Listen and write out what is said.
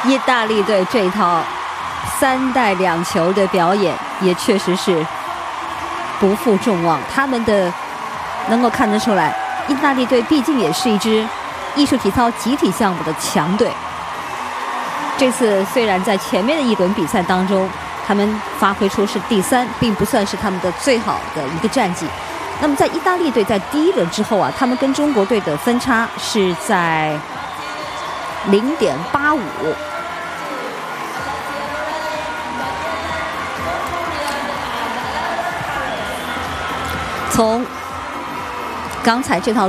意大利队这套3带2球的表演也确实是不负众望，他们的能够看得出来，意大利队毕竟也是一支艺术体操集体项目的强队。这次虽然在前面的一轮比赛当中，他们发挥出是第3，并不算是他们的最好的一个战绩。那么在意大利队在第1轮之后啊，他们跟中国队的分差是在0.85。从刚才这套